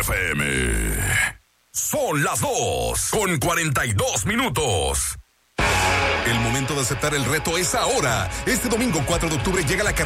FM. Son las 2:42. El momento de aceptar el reto es ahora. Este domingo 4 de octubre llega la carrera